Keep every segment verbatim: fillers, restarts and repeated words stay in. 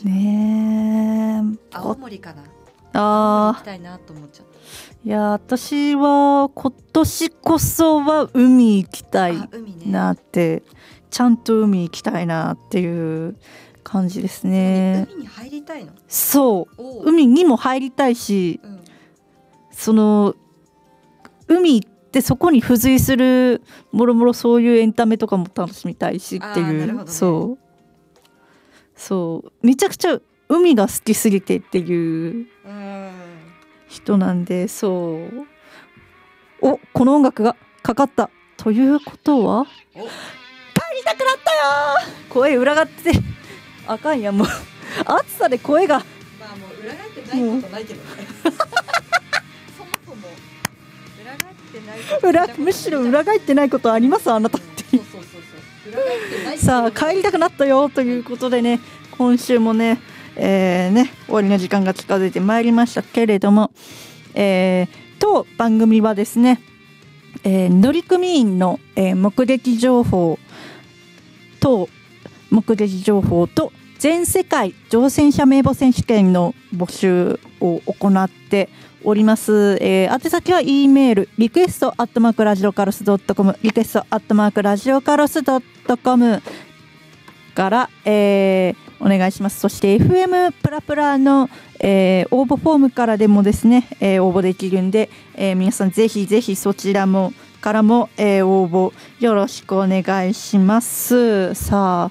ねえ、 青森かな。 あ行きたいなと思っちゃった。 いや私は今年こそは海行きたいなって、ね、ちゃんと海行きたいなっていう感じですね。 海に入りたいの？ そう海にも入りたいし、うん、その海行ってそこに付随するもろもろそういうエンタメとかも楽しみたいしっていう、ね、そうそうめちゃくちゃ海が好きすぎてっていう人なんで、そうおこの音楽がかかったということは帰りたくなったよ。声裏返ってあかんやもう暑さで声がまあもう裏返ってないことないけどねそもそも裏返ってないこと裏むしろ裏返ってないことありますあなたって、うん、そうそうそうそう裏返ってないさあ帰りたくなったよということでね、今週もねえーね、終わりの時間が近づいてまいりましたけれども、えー、当番組はですね、えー、乗組員の、えー、目撃情報等目撃情報と全世界乗船者名簿選手権の募集を行っております。えー、宛先は E メールリクエストアットマークラジオカロスドットコムリクエストアットマークラジオカロスドットコムから、えー、お願いします。そして エフエム プラプラの、えー、応募フォームからでもですね、えー、応募できるんで、えー、皆さんぜひぜひそちらもからも、えー、応募よろしくお願いします。さあ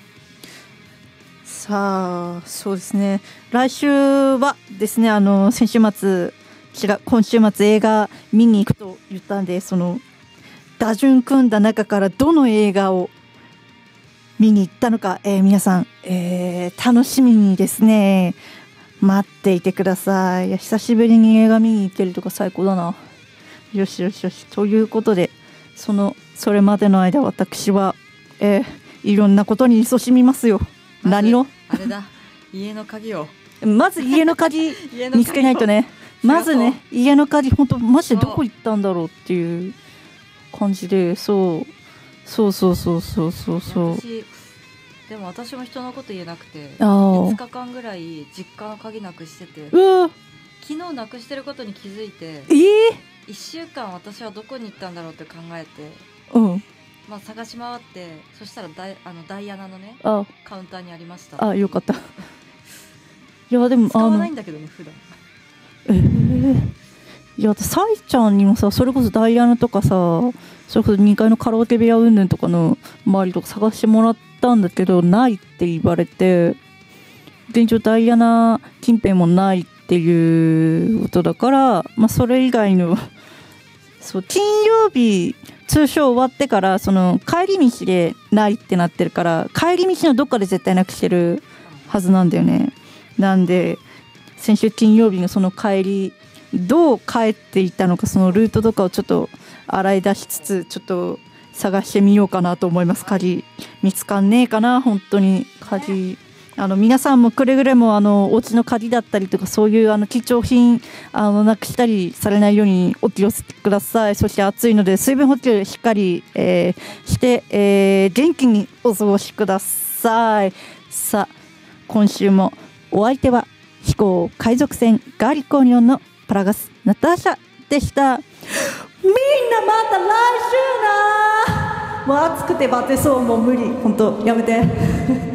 さあそうですね、来週はですね、あの先週末違う今週末映画見に行くと言ったんで、その打順組んだ中からどの映画を見に行ったのか、えー、皆さん、えー、楽しみにですね待っていてください。いや久しぶりに映画見に行けるとか最高だな。よしよしよしということで、そのそれまでの間私は、えー、いろんなことに勤しみますよ。何をあれだ家の鍵をまず家の鍵見つけないとねまずね家の鍵本当マジでどこ行ったんだろうっていう感じで、そうそうそうそうそうそうそう私でも私も人のこと言えなくていつかかんぐらい実家の鍵なくしてて、 う昨日なくしてることに気づいて、 えー、 いっしゅうかん私はどこに行ったんだろうって考えて、 うんまあ、探し回って、そしたらダイ、あのダイアナのねあカウンターにありました。 あよかったいやでも使わないんだけどね普段。 えー、いやサイちゃんにもさ、それこそダイアナとかさ、それこそにかいのカラオケ部屋云々とかの周りとか探してもらったんだけどないって言われて、現状ダイアナ近辺もないっていうことだから、まあ、それ以外のそう金曜日通称終わってからその帰り道でないってなってるから、帰り道のどっかで絶対なくしてるはずなんだよね。なんで先週金曜日のその帰りどう帰っていったのか、そのルートとかをちょっと洗い出しつつちょっと探してみようかなと思います。鍵見つかんねえかな本当に。鍵あの皆さんもくれぐれもあのお家の鍵だったりとかそういうあの貴重品あのなくしたりされないようにお気をつけください。そして暑いので水分補給しっかり、えー、して、えー、元気にお過ごしください。さあ今週もお相手は飛行海賊船ガーリックオニオンのパラガスナターシャでした。みんなまた来週な。もう暑くてバテそう、もう無理、本当やめて